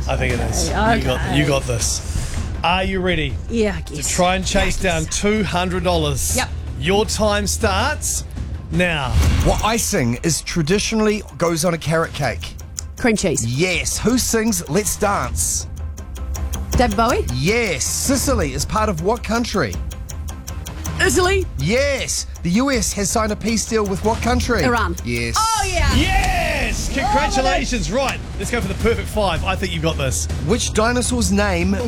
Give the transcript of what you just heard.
I think it is. Okay. You got this. Are you ready Yeah, I to guess. try and chase down $200? Yep. Your time starts now. What icing is traditionally goes on a carrot cake? Cream cheese. Yes. Who sings Let's Dance? David Bowie. Yes. Sicily is part of what country? Italy. Yes. The US has signed a peace deal with what country? Iran. Yes. Oh, yeah. Yes! Congratulations. Right, let's go for the perfect five. I think you got this. Which dinosaur's name